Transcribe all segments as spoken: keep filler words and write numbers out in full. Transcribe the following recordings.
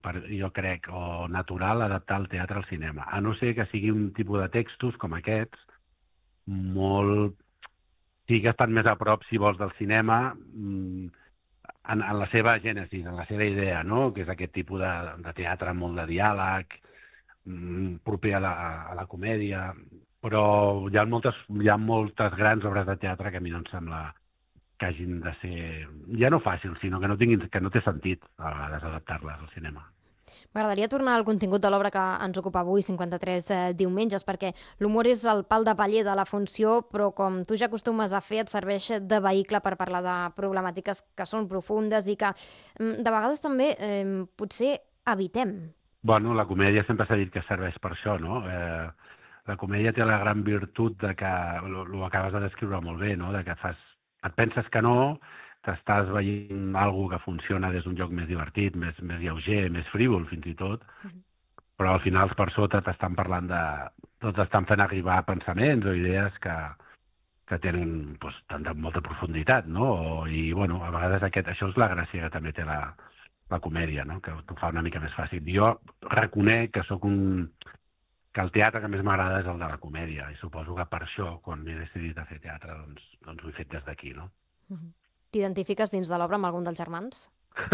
per, jo crec, o natural adaptar el teatre al cinema. A no ser que sigui un tipus de textos com aquests, molt... Sí que estan més a prop, si vols, del cinema, en, en la seva gènesis, en la seva idea, no? Que és aquest tipus de, de teatre molt de diàleg, proper a la, a la comèdia, però hi ha, moltes, hi ha moltes grans obres de teatre que a mi no em sembla que hagin de ser, ja no fàcils, sinó que no, tinguin, que no té sentit a vegades adaptar-les al cinema. M'agradaria tornar al contingut de l'obra que ens ocupa avui, cinquanta-tres eh, diumenges, perquè l'humor és el pal de paller de la funció, però com tu ja acostumes a fer, et serveix de vehicle per parlar de problemàtiques que són profundes i que de vegades també eh, potser evitem. Bueno, la comèdia sempre s'ha dit que serveix per això, no? Eh, la comèdia té la gran virtut de que, ho acabes de descriure molt bé, no? De que et, fas, et penses que no, t'estàs veient alguna que funciona des d'un lloc més divertit, més, més lleuger, més frívol fins i tot, però al final per sota t'estan parlant de... tots estan fent arribar pensaments o idees que, que tenen doncs, de molta profunditat, no? I, bueno, a vegades aquest, això és la gràcia que també té la, la comèdia, no? Que t'ho fa una mica més fàcil. Jo reconec que sóc un... que el teatre que més m'agrada és el de la comèdia, i suposo que per això, quan m'he decidit a fer teatre, doncs, doncs ho he fet des d'aquí, no? Uh-huh. T'identifiques dins de l'obra amb algun dels germans?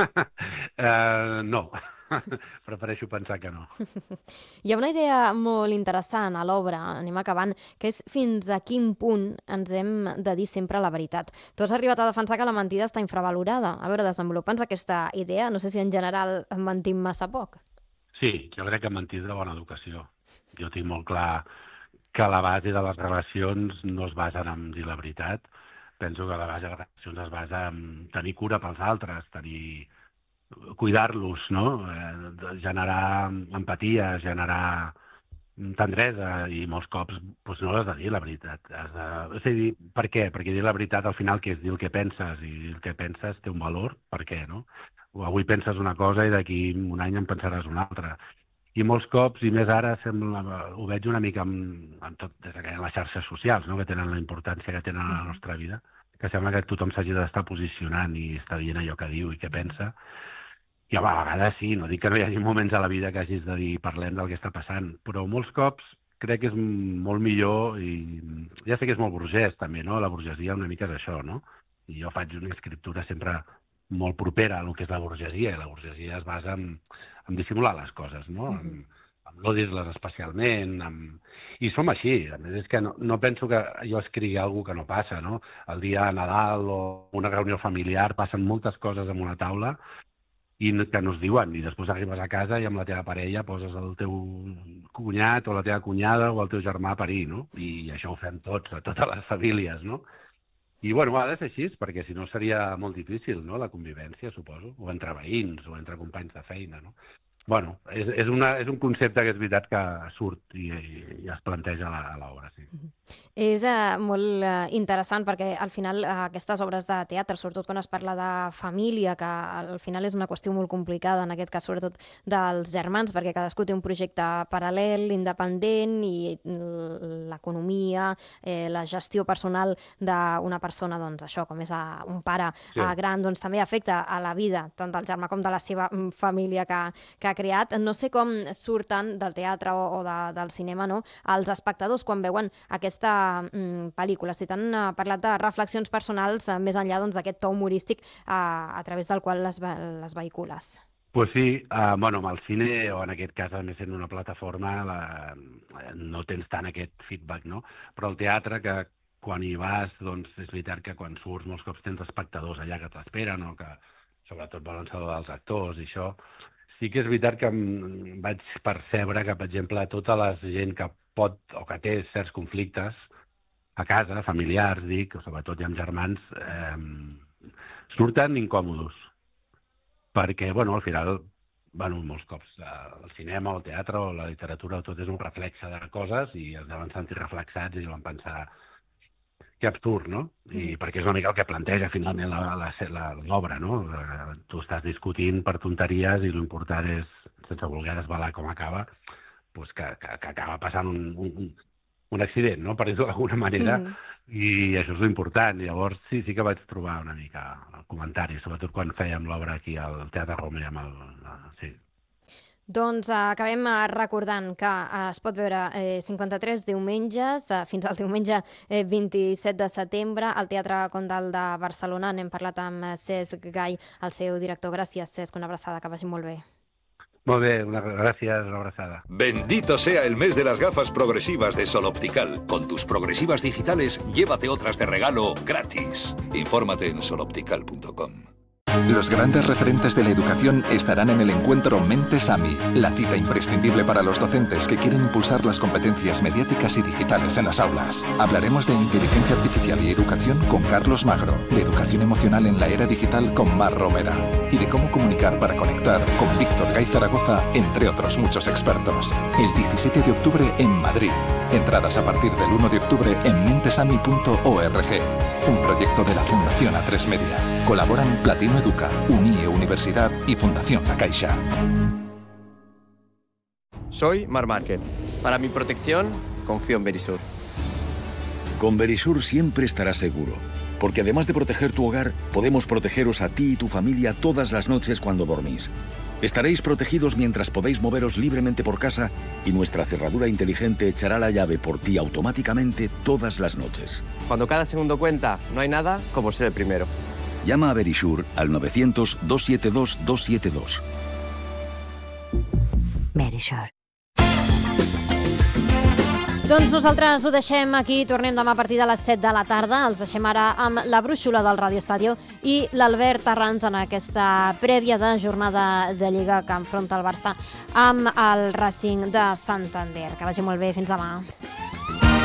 uh, no, prefereixo pensar que no. Hi ha una idea molt interessant a l'obra, anem acabant, que és fins a quin punt ens hem de dir sempre la veritat. Tu has arribat a defensar que la mentida està infravalorada. A veure, desenvolupa'ns aquesta idea. No sé si en general mentim massa poc. Sí, jo crec que mentir és de bona educació. Jo tinc molt clar que la base de les relacions no es basa en dir la veritat. Penso que la base de les relacions es basa en tenir cura pels altres, tenir... cuidar-los, no? Eh, generar empatia, generar tendresa, i molts cops doncs, no has de dir la veritat. Has de... És a dir, per què? Perquè dir la veritat al final que és dir el que penses, i dir el que penses té un valor, per què, no? O avui penses una cosa i d'aquí un any en pensaràs una altra. I molts cops, i més ara, sembla, ho veig una mica amb, amb tot, des de les xarxes socials, no? Que tenen la importància que tenen a la nostra vida, que sembla que tothom s'hagi d'estar posicionant i està dient allò que diu i què pensa. I home, a vegades sí, no dic que no hi hagi moments a la vida que hagis de dir parlem del que està passant, però molts cops crec que és molt millor, i ja sé que és molt burgès també, no? La burgesia una mica és això, no? I jo faig una escriptura sempre molt propera al que és la burgesia, i la burgesia es basa en, en dissimular les coses, no? En, en no dir-les especialment, en... i som així. A més, és que no, no penso que jo escrigui alguna que no passa, no? El dia de Nadal o una reunió familiar passen moltes coses en una taula i que no es diuen, i després arribes a casa i amb la teva parella poses el teu cunyat o la teva cunyada o el teu germà a parir, no? I això ho fem tots, a totes les famílies, no? I, bueno, ha de ser així, perquè si no seria molt difícil, no?, la convivència, suposo, o entre veïns, o entre companys de feina, no? Bueno, és, és, una, és un concepte que és veritat que surt i, i, i es planteja a l'obra, sí. És eh, molt eh, interessant perquè al final eh, aquestes obres de teatre, sobretot quan es parla de família, que al final és una qüestió molt complicada, en aquest cas sobretot dels germans, perquè cadascú té un projecte paral·lel, independent, i l'economia, eh, la gestió personal d'una persona, doncs això, com és a, un pare sí. eh, gran, doncs també afecta a la vida tant del germà com de la seva família que, que ha creat. No sé com surten del teatre o, o de, del cinema, no?, els espectadors quan veuen aquesta mm, pel·lícula. Si t'han uh, parlat de reflexions personals uh, més enllà doncs, d'aquest to humorístic uh, a través del qual les, les vehicules. Pues sí, uh, bueno, amb el cine, o en aquest cas, a més sent una plataforma, la, no tens tant aquest feedback, no? Però el teatre, que quan hi vas, doncs és veritat que quan surts molts cops tens espectadors allà que t'esperen, o que sobretot volen saber dels actors i això. Sí que és veritat que vaig percebre que, per exemple, tota la gent que pot o que té certs conflictes a casa, familiars, dic, o sobretot ja amb germans, eh, surten incòmodos. Perquè, bueno, al final, bueno, molts cops eh, el cinema o el teatre o la literatura o tot és un reflexe de coses i es deuen sentir reflexats i deuen pensar que absurd, no? I mm. perquè és una mica el que planteja finalment l'obra, no? Tu estàs discutint per tonteries i l'important és, sense voler desvelar com acaba, pues que, que, que acaba passant un, un, un accident, no?, per dir-ho d'alguna manera, mm. i això és l'important. Llavors sí, sí que vaig trobar una mica el comentari, sobretot quan fèiem l'obra aquí al Teatre Romer amb el... Sí. Doncs uh, acabem uh, recordant que uh, es pot veure eh, cinquanta-tres diumenges uh, fins al diumenge eh, vint-i-set de setembre al Teatre Condal de Barcelona. N'hem parlat amb Cesc Gai, el seu director. Gràcies, Cesc, una abraçada, que vagi molt bé. Molt bé, una, gràcies, una abraçada. Bendito sea el mes de las gafas progresivas de Sol Optical. Con tus progresivas digitales, llévate otras de regalo gratis. Infórmate en sol optical punto com. Los grandes referentes de la educación estarán en el encuentro Mentes A M I, la cita imprescindible para los docentes que quieren impulsar las competencias mediáticas y digitales en las aulas. Hablaremos de inteligencia artificial y educación con Carlos Magro, de educación emocional en la era digital con Mar Romera y de cómo comunicar para conectar con Víctor Gay Zaragoza, entre otros muchos expertos. El diecisiete de octubre en Madrid. Entradas a partir del uno de octubre en mentesami punto org. Un proyecto de la Fundación A tres Media. Colaboran Platino Educa, UNIE Universidad y Fundación La Caixa. Soy Mar Márquez. Para mi protección, confío en Verisur. Con Verisur siempre estarás seguro, porque además de proteger tu hogar, podemos protegeros a ti y tu familia todas las noches cuando dormís. Estaréis protegidos mientras podéis moveros libremente por casa y nuestra cerradura inteligente echará la llave por ti automáticamente todas las noches. Cuando cada segundo cuenta, no hay nada como ser el primero. Llama a Verisur al novecientos, dos siete dos, dos siete dos. Verisur. Doncs nosaltres ho deixem aquí, tornem demà a partir de les set de la tarda. Els deixem ara amb la brúixola del Radio Estadio i l'Albert Arranz en aquesta prèvia de jornada de Lliga que enfronta el Barça amb el Racing de Santander. Que vagi molt bé, fins demà.